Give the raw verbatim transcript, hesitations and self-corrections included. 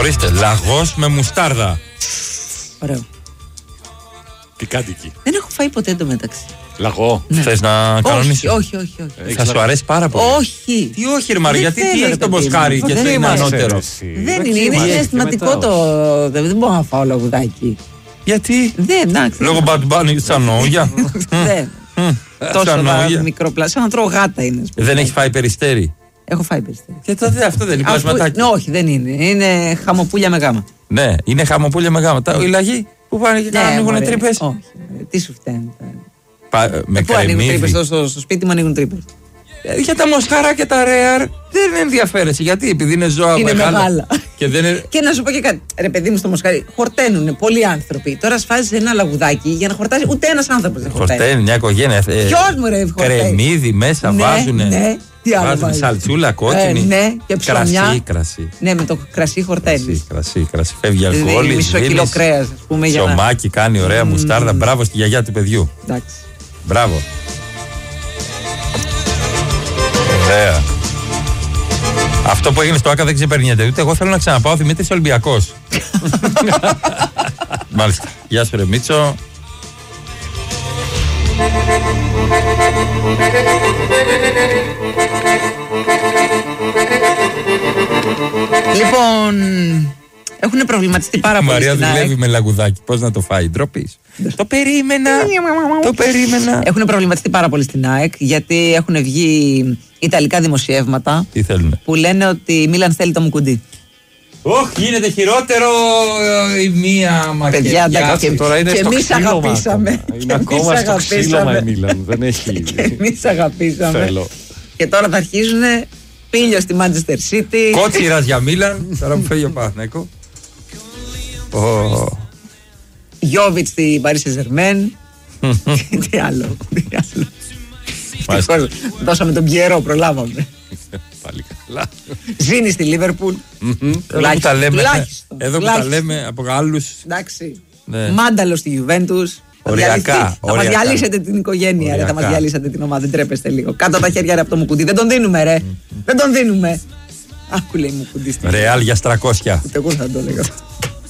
Ορίστε, λαγός με μουστάρδα. Ωραίο. Πικάντικη. Δεν έχω φάει ποτέ εντωμεταξύ. Λαγό. Ναι. Θες να κανονίσεις? Όχι, όχι, όχι, όχι. Θα σου αρέσει πάρα πολύ. Όχι. Τι όχι, ρε Μαρία, Δεν γιατί τι θέλω, έχει ρε το παιδί μποσκάρι μου. και Δεν τι είναι είμαστε. ανώτερο. Δεν είναι, είναι συναισθηματικό το. Δεν μπορώ να φάω λαγουδάκι. Γιατί? Δεν, εντάξει. Λόγω Bad Bunny σαν νόγια. Δεν. Τόσο μικρό πλάσιο. Σαν να τρώω γάτα είναι. Δεν έχει φάει Περιστέρι? Έχω φάει Περιστέρι. Και τότε αυτό δεν είναι πλασματάκι. Όχι, δεν είναι. Είναι χαμοπούλια με γάμα. Ναι, είναι χαμοπούλια με γάμα. Οι λαγοί που πάνε και ανοίγουν τρύπες. Όχι. Τι σου φταίνει. Με πού ανοίγουν τρύπες? κρεμμύδι. Στο σπίτι μου ανοίγουν τρύπες. Για τα μοσχαρά και τα ρέαρ δεν ενδιαφέρεσαι. Γιατί? Επειδή είναι ζώα Είναι μεγάλα. μεγάλα. Και, δεν είναι... και να σου πω και κάτι. Ρε παιδί μου, στο μοσχαρί χορταίνουν πολλοί άνθρωποι. Τώρα σφάζει ένα λαγουδάκι για να χορτάσει. Ούτε ένα άνθρωπο δεν χορταίνει. Χορταίνει μια οικογένεια. Ποιο μου ρε χορταίνει? Κρεμμύδι μέσα ναι, βάζουνε. Ναι, τι άλλο βάζουνε σαλτσούλα κόκκινη. Ε, ναι, και ψωμιά. Κρασί, κρασί. Ναι, με το κρασί χορταίνει. Κρασί, κρασί, κρασί. Φεύγει αλκοόλ. Μισό κιλό κρέας, ας πούμε. Ψωμάκι, να... κάνει ωραία mm. μουστάρδα. Μπράβο στη γιαγιά του παιδιού. Εντάξει. Μπράβο. Ωραία. Αυτό που έγινε στο ΆΚΑ δεν ξεπερνιέται. Ούτε εγώ θέλω να ξαναπάω. Δημήτρης Ολυμπιακός. Μάλιστα. Γεια σου ρε Μίτσο. Λοιπόν, έχουν προβληματιστεί πάρα πολύ. Μαρία δουλεύει με λαγουδάκι. Πώς να το φάει, ντροπή. Το περίμενα. Το περίμενα. Έχουν προβληματιστεί πάρα πολύ στην ΑΕΚ γιατί έχουν βγει ιταλικά δημοσιεύματα. Τι θέλουν? Που λένε ότι η Μίλαν θέλει το Μουκουντί. Όχι, γίνεται χειρότερο η μία μακεδιά. Παιδιά, και τώρα είναι στο εμείς ξύλωμα. αγαπήσαμε. Είναι ακόμα στο ξύλωμα η Μίλαν. Δεν έχει. Και εμείς αγαπήσαμε. Θέλω. Και τώρα θα αρχίζουν πίλιο στη Manchester City. Κότσιρας για Μίλαν. Τώρα που φεύγει ο Παναθηναϊκός. Γιόβιτς στη Paris Saint-Germain. Τι άλλο. Δώσαμε τον Πιέρο, προλάβαμε. Πάλι καλά. Ζήνει στη Λίβερπουλ. Εδώ που τα λέμε, εδώ που τα λέμε από Γάλλους. Εντάξει. Μάνταλο στη Γιουβέντους. Οριακά. Θα μας διαλύσετε την οικογένεια, ρε. Θα μας διαλύσετε την ομάδα. Δεν τρέπεστε λίγο. Κάτω τα χέρια ρε από το Μουκουντί. Δεν τον δίνουμε, ρε. Δεν τον δίνουμε. Άκου λέει Μουκουντί. Ρεάλ για στρακόσια. Ούτε εγώ θα το έλεγα.